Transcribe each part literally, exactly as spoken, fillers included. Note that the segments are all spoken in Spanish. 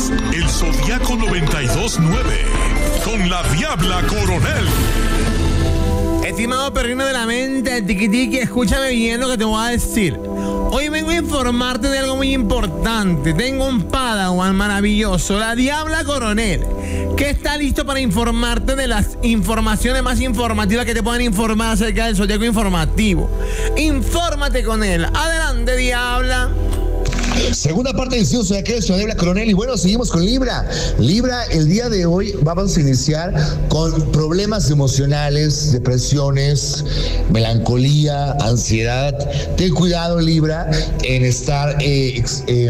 es el Zodiaco noventa y dos nueve con la Diabla Coronel. Estimado perrino de la mente, tiki tiki, escúchame bien lo que te voy a decir. Hoy vengo a informarte de algo muy importante. Tengo un padawan maravilloso, la Diabla Coronel, que está listo para informarte de las informaciones más informativas que te pueden informar acerca del Zodiaco informativo. Infórmate con él. Adelante, Diabla. Segunda parte del Soy aquel, soy Diabla Coronel. Y bueno, seguimos con Libra. Libra, el día de hoy vamos a iniciar con problemas emocionales, depresiones, melancolía, ansiedad. Ten cuidado, Libra, en estar eh, eh,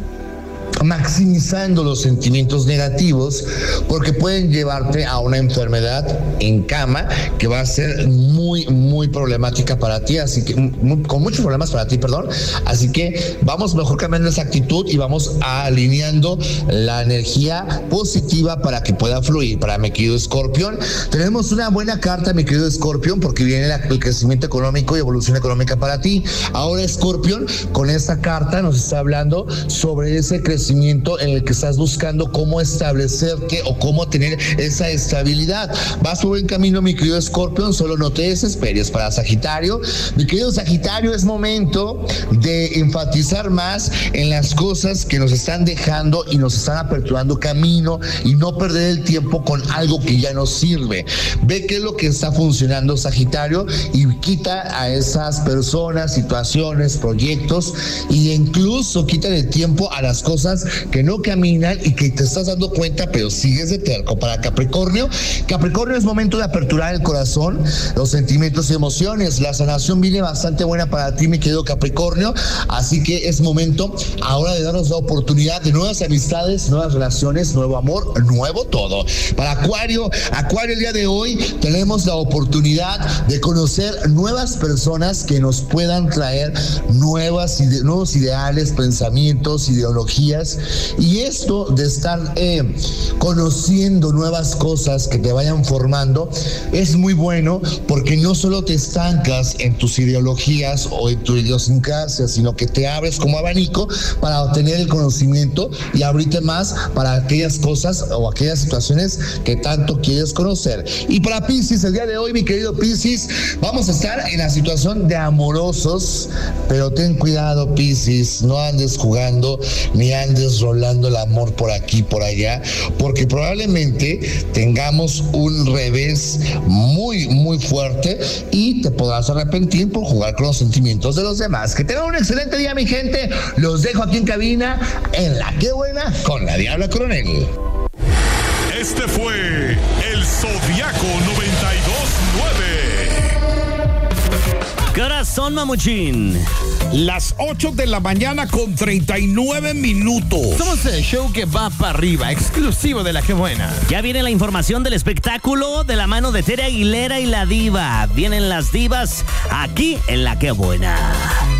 maximizando los sentimientos negativos, porque pueden llevarte a una enfermedad en cama que va a ser muy, muy problemática para ti, así que muy, con muchos problemas para ti, perdón. Así que vamos mejor cambiando esa actitud y vamos alineando la energía positiva para que pueda fluir. Para mi querido Escorpión, tenemos una buena carta, mi querido Escorpión, porque viene la, el crecimiento económico y evolución económica para ti. Ahora, Escorpión, con esta carta nos está hablando sobre ese crecimiento en el que estás buscando cómo establecerte o cómo tener esa estabilidad. Vas por buen camino, mi querido Escorpión, solo no te desesperes. Para Sagitario, mi querido Sagitario, es momento de enfatizar más en las cosas que nos están dejando y nos están aperturando camino y no perder el tiempo con algo que ya no sirve. Ve qué es lo que está funcionando, Sagitario, y quita a esas personas, situaciones, proyectos, y incluso quita el tiempo a las cosas que no caminan y que te estás dando cuenta, pero sigues de terco. Para Capricornio, Capricornio es momento de aperturar el corazón, los sentimientos y emociones. La sanación viene bastante buena para ti, mi querido Capricornio, así que es momento ahora de darnos la oportunidad de nuevas amistades, nuevas relaciones, nuevo amor, nuevo todo. Para Acuario, Acuario, el día de hoy tenemos la oportunidad de conocer nuevas personas que nos puedan traer nuevas, ide- nuevos ideales, pensamientos, ideologías. Y esto de estar eh, conociendo nuevas cosas que te vayan formando es muy bueno, porque no solo te estancas en tus ideologías o en tu idiosincrasia, sino que te abres como abanico para obtener el conocimiento y abrirte más para aquellas cosas o aquellas situaciones que tanto quieres conocer. Y para Piscis, el día de hoy, mi querido Piscis, vamos a estar en la situación de amorosos, pero ten cuidado, Piscis, no andes jugando ni andes rolando el amor por aquí, por allá, porque probablemente tengamos un revés muy, muy fuerte y te podrás arrepentir por jugar con los sentimientos de los demás. Que tengan un excelente día, mi gente. Los dejo aquí en cabina, en La Qué Buena, con la Diabla Coronel. Este fue el Zodiaco noventa y dos nueve. Corazón, mamuchín. Las ocho de la mañana con treinta y nueve minutos. Somos el show que va para arriba, exclusivo de La Qué Buena. Ya viene la información del espectáculo de la mano de Tere Aguilera y la Diva. Vienen las divas aquí en La Qué Buena.